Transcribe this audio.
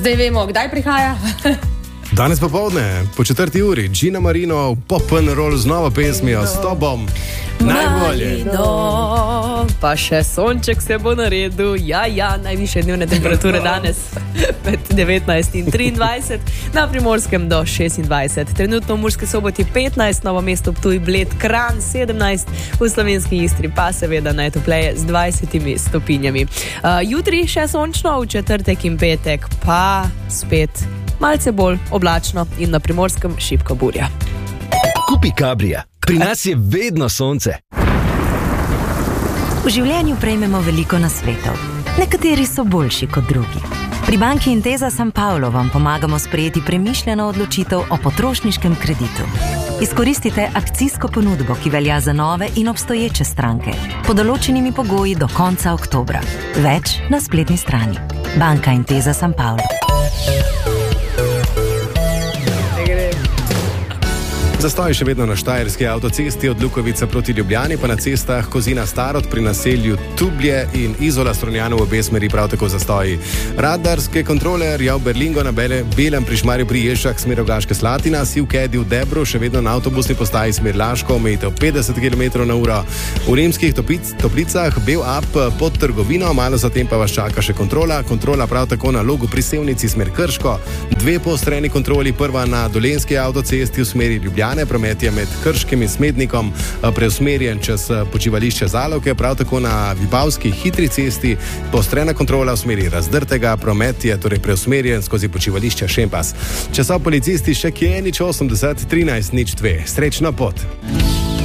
Zdaj vemo, kdaj prihaja. Danes popoldne, po 4. uri, Gina Marino, pop and roll z novo pesmijo S tobom najbolje. Marino, pa še sonček se bo naredil. Ja, najvišje dnevne temperature danes med 19 in 23, na Primorskem do 26. Trenutno v Murski Soboti 15, Novo mesto, Ptuj, Bled, Kranj 17, v Slovenski Istri pa seveda najtopleje z 20 stopinjami. Jutri še sončno, v četrtek in petek pa spet malce bolj oblačno in na Primorskem šibko burja. Kupi Kabrija. Pri nas je vedno sonce. V življenju prejmemo veliko nasvetov. Nekateri so boljši kot drugi. Pri banki Intesa San Paolo vam pomagamo sprejeti premišljeno odločitev o potrošniškem kreditu. Izkoristite akcijsko ponudbo, ki velja za nove in obstoječe stranke, pod določenimi pogoji do konca oktobra. Več na spletni strani. Banka Intesa San Paolo. Zastoj še vedno na Štajerski avtocesti od Lukovice proti Ljubljani, pa na cestah Kozina-Starod pri naselju Tublje in Izola-Strunjanu v obe smeri prav tako zastoji. Radarske kontrole Rjav Berlingo na Belem pri Šmarju pri Jelšah smer Rogaške Slatina, Sivkedi v Debru še vedno na avtobusni postaji smer Laško, omejitev 50 km/h. V Rimskih Toplicah Bel Up pod trgovino, malo zatem pa vas čaka še kontrola prav tako na Logu pri Sevnici smer Krško, 2 poostreni kontroli, prva na Dolenjski avtocesti v smeri Ljubljane. Promet je med Krškim in Smednikom preusmerjen čez počivališče Zaloke, prav tako na Vipavski hitri cesti poostrena kontrola v smeri Razdrtega, promet je torej preusmerjen skozi počivališče Šempas. Če so policisti še kje, 80 13 02. Srečno pot!